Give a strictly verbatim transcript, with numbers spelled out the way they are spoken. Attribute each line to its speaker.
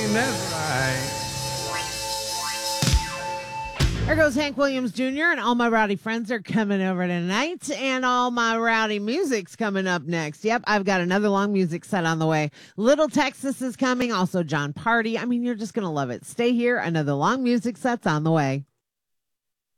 Speaker 1: that's right.
Speaker 2: There goes Hank Williams Junior and all my rowdy friends are coming over tonight, and all my rowdy music's coming up next. Yep, I've got another long music set on the way. Little Texas is coming, also John Party. I mean, you're just going to love it. Stay here. Another long music set's on the way.